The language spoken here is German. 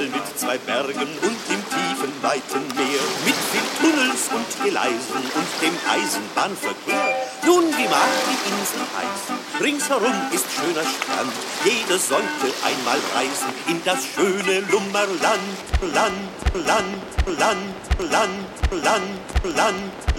Insel mit 2 Bergen und im tiefen, weiten Meer, mit viel Tunnels und Gleisen und dem Eisenbahnverkehr. Nun, wie mag die Insel heißen? Ringsherum ist schöner Strand. Jeder sollte einmal reisen in das schöne Lummerland. Land, Land, Land, Land, Land, Land.